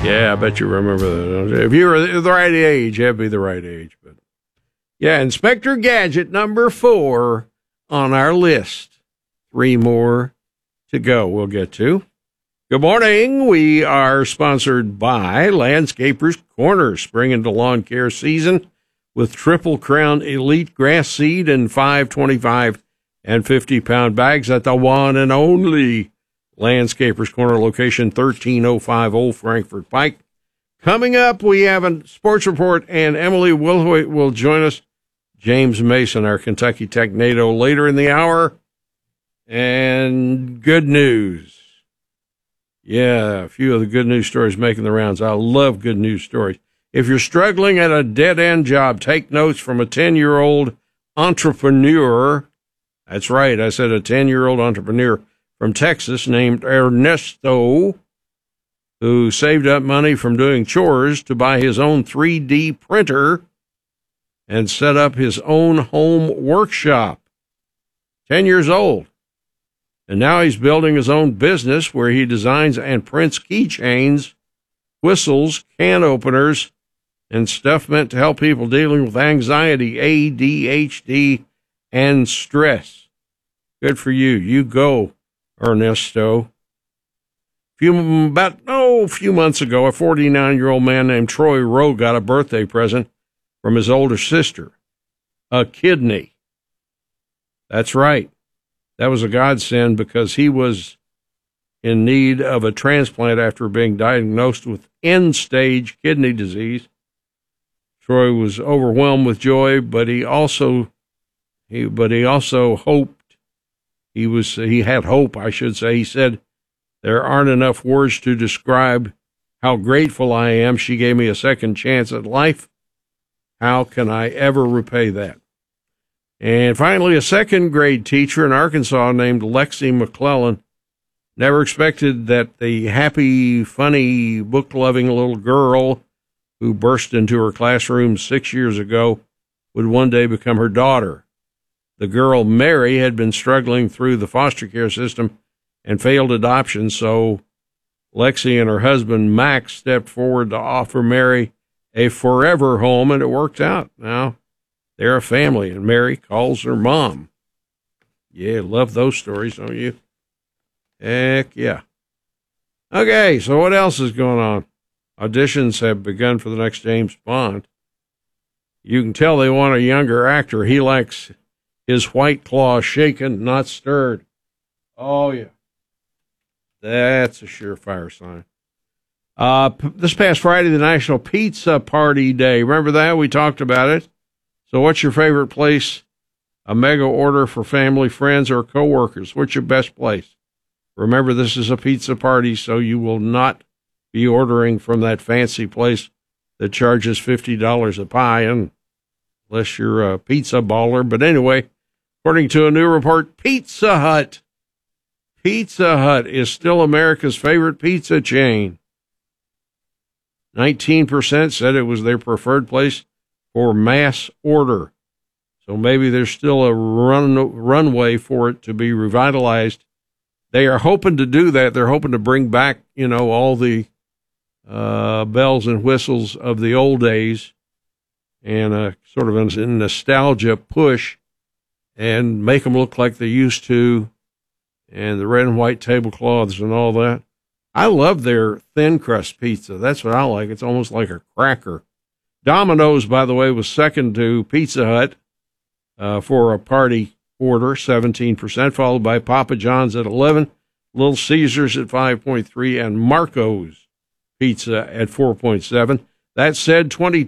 Yeah, I bet you remember that. Don't you? If you were the right age, that'd be the right age. But yeah, Inspector Gadget number 4 on our list. 3 more to go. We'll get to. Good morning. We are sponsored by Landscapers Corner. Spring into lawn care season with Triple Crown Elite Grass Seed in 5, 25, and 50-pound bags at the one and only Landscapers Corner location, 1305 Old Frankfort Pike. Coming up, we have a sports report, and Emily Wilhoit will join us. James Mason, our Kentucky Tech NATO, later in the hour. And good news. Yeah, a few of the good news stories making the rounds. I love good news stories. If you're struggling at a dead-end job, take notes from a 10-year-old entrepreneur. That's right, I said a 10-year-old entrepreneur from Texas named Ernesto, who saved up money from doing chores to buy his own 3D printer and set up his own home workshop. 10 years old. And now he's building his own business where he designs and prints keychains, whistles, can openers, and stuff meant to help people dealing with anxiety, ADHD, and stress. Good for you. You go, Ernesto. A few months ago, a 49-year-old man named Troy Rowe got a birthday present from his older sister, a kidney. That's right. That was a godsend because he was in need of a transplant after being diagnosed with end-stage kidney disease. Troy was overwhelmed with joy, but he also hoped. He had hope, I should say. He said, "There aren't enough words to describe how grateful I am. She gave me a second chance at life. How can I ever repay that?" And finally, a second grade teacher in Arkansas named Lexi McClellan never expected that the happy, funny, book-loving little girl who burst into her classroom 6 years ago would one day become her daughter. The girl, Mary, had been struggling through the foster care system and failed adoption, so Lexi and her husband, Max, stepped forward to offer Mary a forever home, and it worked out. Now, they're a family, and Mary calls her mom. Yeah, love those stories, don't you? Heck yeah. Okay, so what else is going on? Auditions have begun for the next James Bond. You can tell they want a younger actor. He likes his White Claw shaken, not stirred. Oh, yeah. That's a surefire sign. This past Friday, the National Pizza Party Day. Remember that? We talked about it. So what's your favorite place? A mega order for family, friends, or coworkers? What's your best place? Remember, this is a pizza party, so you will not be ordering from that fancy place that charges $50 a pie, unless you're a pizza baller. But anyway, according to a new report, Pizza Hut is still America's favorite pizza chain. 19% said it was their preferred place for mass order. So maybe there's still a runway for it to be revitalized. They are hoping to do that. They're hoping to bring back, all the bells and whistles of the old days and sort of a nostalgia push and make them look like they used to, and the red and white tablecloths and all that. I love their thin crust pizza. That's what I like. It's almost like a cracker. Domino's, by the way, was second to Pizza Hut for a party order, 17%, followed by Papa John's at 11%, Little Caesars at 5.3%, and Marco's Pizza at 4.7%. That said,